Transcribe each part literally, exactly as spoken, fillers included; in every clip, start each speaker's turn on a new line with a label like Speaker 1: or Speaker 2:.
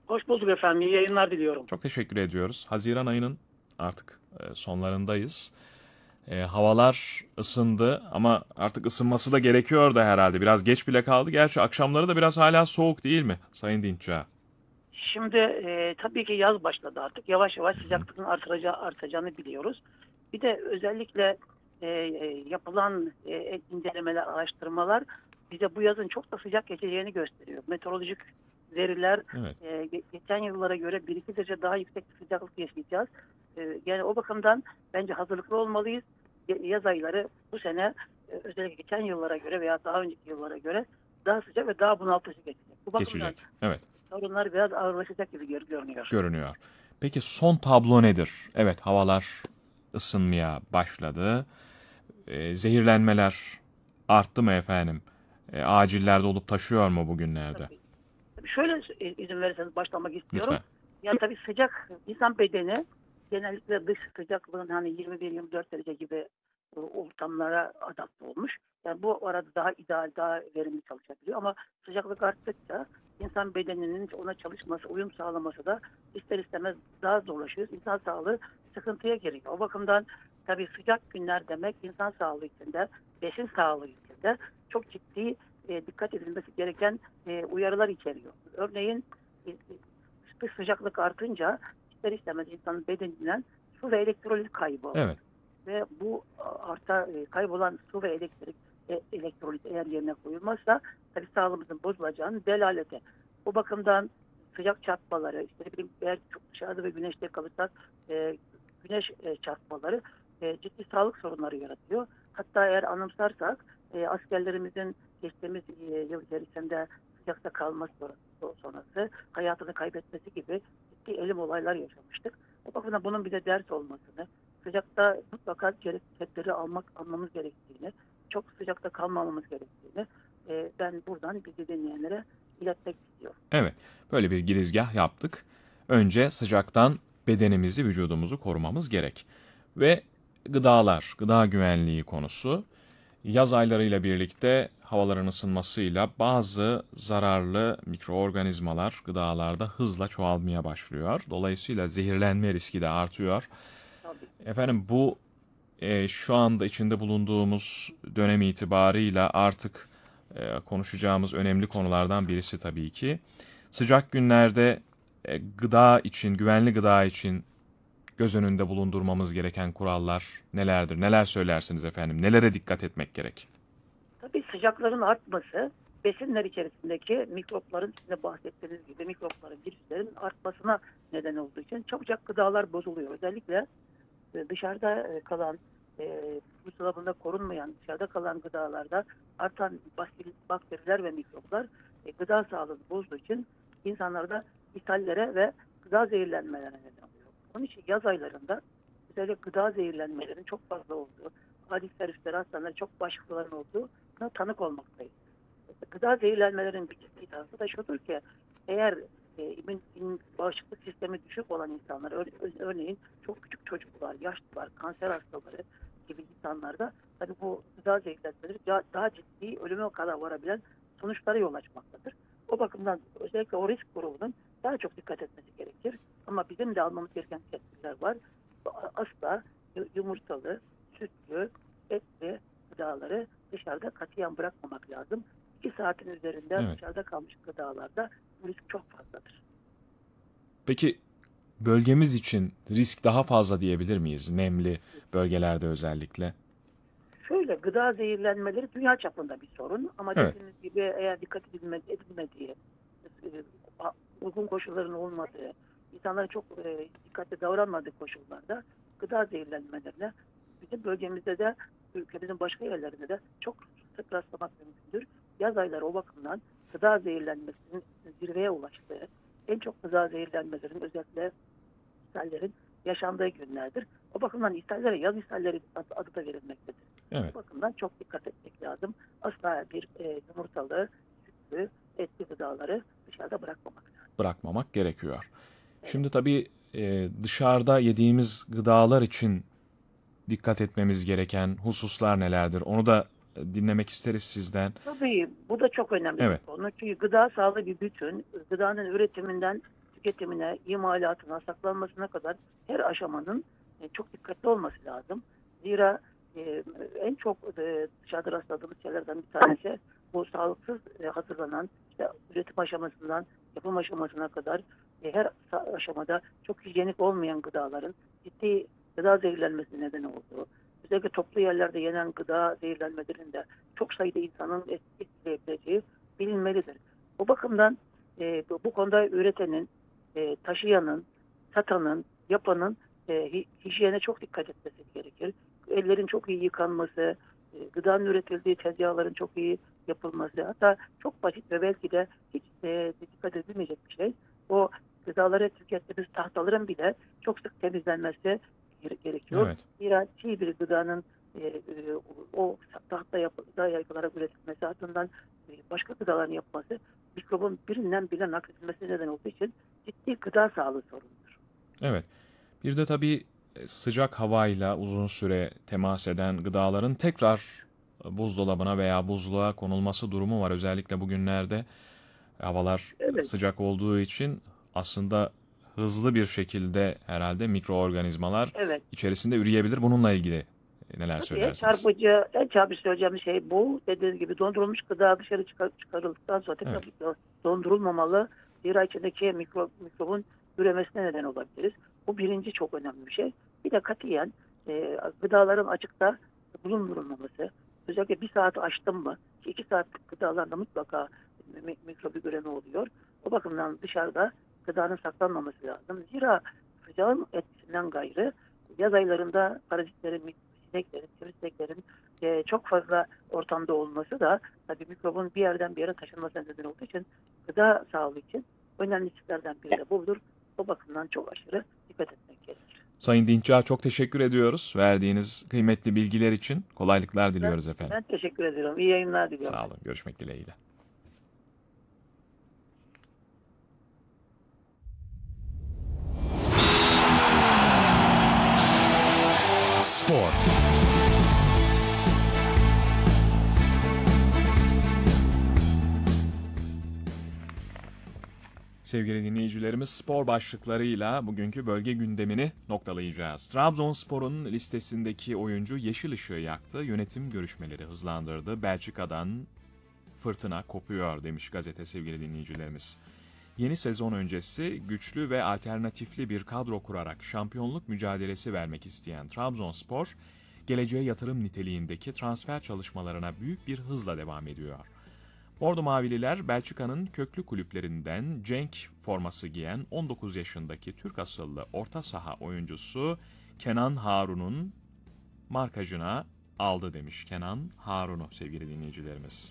Speaker 1: Hoş bulduk efendim. İyi yayınlar diliyorum.
Speaker 2: Çok teşekkür ediyoruz. Haziran ayının artık e, sonlarındayız. E, havalar ısındı ama artık ısınması da gerekiyor da herhalde. Biraz geç bile kaldı. Gerçi akşamları da biraz hala soğuk değil mi Sayın Dinç'a?
Speaker 1: Şimdi e, tabii ki yaz başladı artık. Yavaş yavaş sıcaklığın artacağı, artacağını biliyoruz. Bir de özellikle e, e, yapılan e, incelemeler, araştırmalar bize bu yazın çok da sıcak geçeceğini gösteriyor. Meteorolojik veriler
Speaker 2: Evet,
Speaker 1: e, ge- geçen yıllara göre bir iki derece daha yüksek bir sıcaklık yaşayacağız. E, yani o bakımdan bence hazırlıklı olmalıyız. Y- Yaz ayları bu sene e, özellikle geçen yıllara göre veya daha önceki yıllara göre daha sıcak ve daha bunaltıcı geçecek. Bu bakımdan
Speaker 2: geçecek. Evet,
Speaker 1: sorunlar biraz ağırlaşacak gibi gör- görünüyor.
Speaker 2: görünüyor. Peki son tablo nedir? Evet, havalar ısınmaya başladı. E, zehirlenmeler arttı mı efendim? E, acillerde olup taşıyor mu bugünlerde?
Speaker 1: Tabii. Tabii şöyle e, izin verirseniz başlamak istiyorum.
Speaker 2: Lütfen.
Speaker 1: Yani tabii sıcak insan bedeni genellikle dış sıcaklığın hani yirmi bir yirmi dört derece gibi e, ortamlara adapte olmuş. Yani bu arada daha ideal, daha verimli çalışabiliyor. Ama sıcaklık arttıkça insan bedeninin ona çalışması, uyum sağlaması da ister istemez daha zorlaşıyor. İnsan sağlığı sıkıntıya giriyor. O bakımdan tabii sıcak günler demek insan sağlığı için de, besin sağlığı için de çok ciddi e, dikkat edilmesi gereken e, uyarılar içeriyor. Örneğin e, dış sıcaklık artınca ister istemez insanın bedeninden su ve elektrolit kaybı olur.
Speaker 2: Evet,
Speaker 1: Ve bu arta e, kaybolan su ve elektrik e, elektrolit eğer yerine koyulmazsa tabii sağlığımızın bozulacağını delalete. Bu bakımdan sıcak çarpmaları, işte ne bileyim eğer çok dışarıda ve güneşte kalırsak e, güneş e, çarpmaları e, ciddi sağlık sorunları yaratıyor. Hatta eğer anımsarsak e, askerlerimizin geçtiğimiz e, yıl içerisinde sıcakta kalması sonrası hayatını kaybetmesi gibi ciddi elim olaylar yaşamıştık. O bakımdan bunun bize ders olmasını, sıcakta mutlaka tedbiri almak almamız gerektiğini, çok sıcakta kalmamamız gerektiğini e, ben buradan bizi dinleyenlere iletmek istiyorum.
Speaker 2: evet. Böyle bir girizgah yaptık. Önce sıcaktan bedenimizi, vücudumuzu korumamız gerek. Ve gıdalar, gıda güvenliği konusu. Yaz aylarıyla birlikte havaların ısınmasıyla bazı zararlı mikroorganizmalar gıdalarda hızla çoğalmaya başlıyor. Dolayısıyla zehirlenme riski de artıyor.
Speaker 1: Tabii.
Speaker 2: Efendim bu e, şu anda içinde bulunduğumuz dönem itibarıyla artık e, konuşacağımız önemli konulardan birisi tabii ki. Sıcak günlerde e, gıda için, güvenli gıda için göz önünde bulundurmamız gereken kurallar nelerdir? Neler söylersiniz efendim? Nelere dikkat etmek gerek?
Speaker 1: Tabii sıcakların artması besinler içerisindeki mikropların, size bahsettiğiniz gibi mikropların, virüslerin artmasına neden olduğu için çabucak gıdalar bozuluyor. Özellikle e, dışarıda e, kalan, e, buzdolabında korunmayan, dışarıda kalan gıdalarda artan bakteriler ve mikroplar e, gıda sağlığını bozduğu için insanlarda ishallere ve gıda zehirlenmelerine neden oluyor. Onun için yaz aylarında özellikle gıda zehirlenmelerinin çok fazla olduğu, acil servisleri, hastaneler çok başvuruların olduğuna tanık olmaktayız. Gıda zehirlenmelerinin bir ciddi tarafı da şudur ki eğer e, immün, immün bağışıklık sistemi düşük olan insanlar, örneğin çok küçük çocuklar, yaşlılar, kanser hastaları gibi insanlarda tabii bu gıda zehirlenmeleri daha, daha ciddi ölüme kadar varabilen sonuçlara yol açmaktadır. O bakımdan özellikle o risk grubunun daha çok dikkat etmesi gerekir. Ama bizim de almamız gereken tedbirler var. Asla yumurtalı, sütlü, etli gıdaları dışarıda katiyen bırakmamak lazım. iki saatin üzerinde
Speaker 2: Evet.
Speaker 1: dışarıda kalmış gıdalarda bu risk çok fazladır.
Speaker 2: Peki bölgemiz için risk daha fazla diyebilir miyiz? Nemli bölgelerde özellikle.
Speaker 1: Şöyle gıda zehirlenmeleri dünya çapında bir sorun ama
Speaker 2: Evet.
Speaker 1: dediğiniz gibi eğer dikkat edilmediği, e, uygun koşulların olmadığı, insanların çok e, dikkatli davranmadığı koşullarda gıda zehirlenmelerine bizim bölgemizde de ülkemizin başka yerlerinde de çok sık rastlamak mümkündür. Yaz ayları o bakımdan gıda zehirlenmesinin zirveye ulaştığı, en çok gıda zehirlenmelerin özellikle ishallerin yaşandığı günlerdir. O bakımdan ishallere yaz ishalleri adı da verilmektedir.
Speaker 2: Evet.
Speaker 1: Bu bakımdan çok dikkat etmek lazım. Asla bir e, yumurtalı, sütlü, etli gıdaları dışarıda bırakmamak lazım.
Speaker 2: Bırakmamak gerekiyor.
Speaker 1: Evet.
Speaker 2: Şimdi tabii e, dışarıda yediğimiz gıdalar için dikkat etmemiz gereken hususlar nelerdir? Onu da dinlemek isteriz sizden.
Speaker 1: Tabii bu da çok önemli bir
Speaker 2: Evet.
Speaker 1: konu. Çünkü gıda sağlığı bir bütün. Gıdanın üretiminden tüketimine, imalatına, saklanmasına kadar her aşamanın e, çok dikkatli olması lazım. Zira e, en çok e, dışarıda rastladığımız şeylerden bir tanesi bu sağlıksız e, hazırlanan, işte üretim aşamasından yapım aşamasına kadar e, her aşamada çok hijyenik olmayan gıdaların ciddi gıda zehirlenmesine neden olduğu, özellikle toplu yerlerde yenen gıda zehirlenmelerinde çok sayıda insanın etkileyebileceği bilinmelidir. O bakımdan e, bu, bu konuda üretenin, e, taşıyanın, satanın, yapanın e, hijyene çok dikkat etmesi gerekir. Ellerin çok iyi yıkanması, e, gıdanın üretildiği tezgahların çok iyi yapılması, hatta çok basit ve belki de hiç e, dikkat edilmeyecek bir şey. O gıdaları tükettiğimiz tahtaların bile çok sık temizlenmesi gerekiyor.
Speaker 2: Evet.
Speaker 1: Zira çiğ bir gıdanın e, e, o tahta yap, yapılarak üretilmesi, ardından e, başka gıdaların yapması mikrobun birinden birine nakledilmesi neden olduğu için ciddi gıda sağlığı sorunudur.
Speaker 2: Evet. Bir de tabii sıcak havayla uzun süre temas eden gıdaların tekrar buzdolabına veya buzluğa konulması durumu var. Özellikle bugünlerde havalar
Speaker 1: Evet.
Speaker 2: sıcak olduğu için aslında hızlı bir şekilde herhalde mikroorganizmalar
Speaker 1: Evet.
Speaker 2: içerisinde üreyebilir. Bununla ilgili neler
Speaker 1: Tabii en
Speaker 2: söylersiniz?
Speaker 1: çarpıcı, en çarpıcı söyleyeceğim şey bu. Dediğiniz gibi dondurulmuş gıda dışarı çıkar, çıkarıldıktan sonra tekrar
Speaker 2: Evet.
Speaker 1: dondurulmamalı. Zira içindeki mikro, mikrobun üremesine neden olabiliriz. Bu birinci çok önemli bir şey. Bir de katiyen e, gıdaların açıkta bulundurulmaması. Özellikle bir saat açtım mı, iki saatlik gıdalarda mutlaka mikrobi üreme oluyor. O bakımdan dışarıda gıdanın saklanmaması lazım. Zira sıcağın etkisinden gayrı yaz aylarında parazitlerin, sineklerin, sivrisineklerin e, çok fazla ortamda olması da tabii mikrobun bir yerden bir yere taşınmasına neden olduğu için gıda sağlığı için önemli risklerden biri de budur. O bakımdan çok aşırı dikkat etmek gerekir.
Speaker 2: Sayın Dinç'a çok teşekkür ediyoruz. Verdiğiniz kıymetli bilgiler için kolaylıklar
Speaker 1: Ben,
Speaker 2: diliyoruz efendim.
Speaker 1: ben teşekkür ediyorum. İyi yayınlar diliyorum.
Speaker 2: Sağ olun. Görüşmek dileğiyle.
Speaker 3: Spor.
Speaker 2: Sevgili dinleyicilerimiz, spor başlıklarıyla bugünkü bölge gündemini noktalayacağız. Trabzonspor'un listesindeki oyuncu yeşil ışığı yaktı, yönetim görüşmeleri hızlandırdı. Belçika'dan fırtına kopuyor demiş gazete sevgili dinleyicilerimiz. Yeni sezon öncesi güçlü ve alternatifli bir kadro kurarak şampiyonluk mücadelesi vermek isteyen Trabzonspor, geleceğe yatırım niteliğindeki transfer çalışmalarına büyük bir hızla devam ediyor. Bordo Mavililer, Belçika'nın köklü kulüplerinden Cenk forması giyen on dokuz yaşındaki Türk asıllı orta saha oyuncusu Kenan Harun'un markajına aldı demiş Kenan Harun'u sevgili dinleyicilerimiz.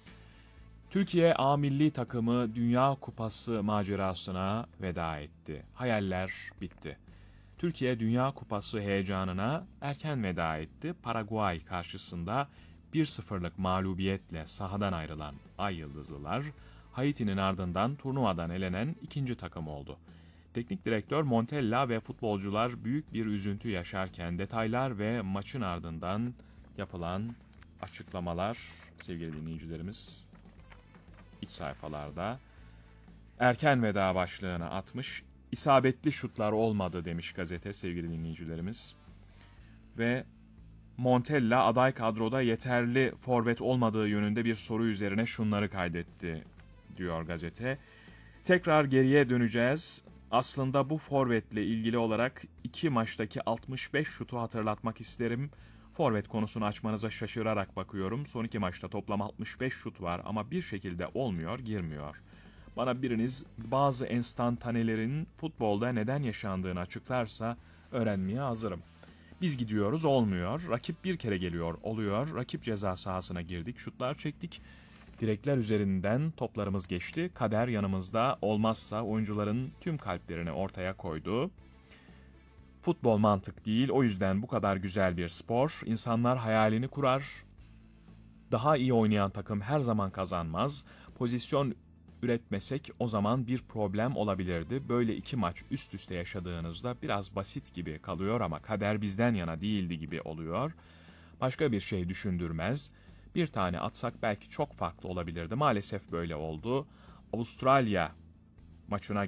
Speaker 2: Türkiye A milli takımı Dünya Kupası macerasına veda etti. Hayaller bitti. Türkiye Dünya Kupası heyecanına erken veda etti. Paraguay karşısında bir sıfırlık mağlubiyetle sahadan ayrılan Ay Yıldızlılar, Haiti'nin ardından turnuvadan elenen ikinci takım oldu. Teknik direktör Montella ve futbolcular büyük bir üzüntü yaşarken detaylar ve maçın ardından yapılan açıklamalar sevgili dinleyicilerimiz iç sayfalarda erken veda başlığına atmış. İsabetli şutlar olmadı demiş gazete sevgili dinleyicilerimiz. Ve Montella aday kadroda yeterli forvet olmadığı yönünde bir soru üzerine şunları kaydetti diyor gazete. Tekrar geriye döneceğiz. Aslında bu forvetle ilgili olarak iki maçtaki altmış beş şutu hatırlatmak isterim. Forvet konusunu açmanıza şaşırarak bakıyorum. Son iki maçta toplam altmış beş şut var ama bir şekilde olmuyor, girmiyor. Bana biriniz bazı enstantanelerin futbolda neden yaşandığını açıklarsa öğrenmeye hazırım. Biz gidiyoruz, olmuyor. Rakip bir kere geliyor, oluyor. Rakip ceza sahasına girdik, şutlar çektik. Direkler üzerinden toplarımız geçti. Kader yanımızda, olmazsa oyuncuların tüm kalplerini ortaya koydu. Futbol mantık değil, o yüzden bu kadar güzel bir spor. İnsanlar hayalini kurar. Daha iyi oynayan takım her zaman kazanmaz. Pozisyon üretmesek o zaman bir problem olabilirdi. Böyle iki maç üst üste yaşadığınızda biraz basit gibi kalıyor ama kader bizden yana değildi gibi oluyor. Başka bir şey düşündürmez. Bir tane atsak belki çok farklı olabilirdi. Maalesef böyle oldu. Avustralya maçına